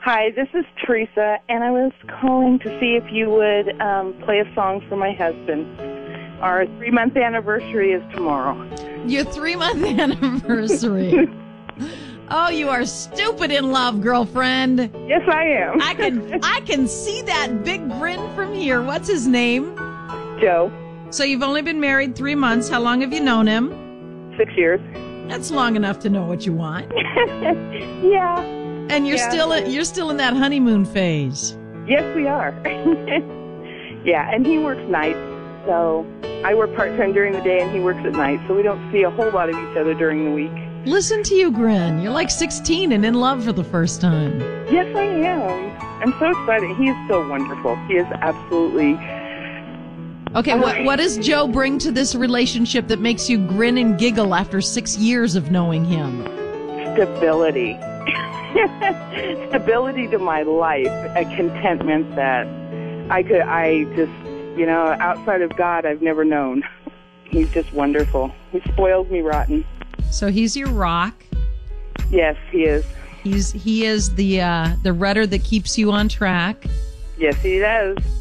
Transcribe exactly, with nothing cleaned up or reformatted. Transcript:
Hi, this is Teresa, and I was calling to see if you would um, play a song for my husband. Our three-month anniversary is tomorrow. Your three-month anniversary. Oh, you are stupid in love, girlfriend. Yes, I am. I can I can see that big grin from here. What's his name? Joe. So you've only been married three months. How long have you known him? Six years. That's long enough to know what you want. Yeah. And you're Yeah. still you're still in that honeymoon phase. Yes, we are. Yeah, and he works nights, so I work part-time during the day, and he works at night, so we don't see a whole lot of each other during the week. Listen to you grin. You're like sixteen and in love for the first time. Yes, I am. I'm so excited. He is so wonderful. He is absolutely... Okay, what what does Joe bring to this relationship that makes you grin and giggle after six years of knowing him? Stability. Stability to my life, a contentment that I could, I just, you know, outside of God, I've never known. He's just wonderful. He spoils me rotten. So he's your rock. Yes, he is. He's he is the uh, the rudder that keeps you on track. Yes, he does.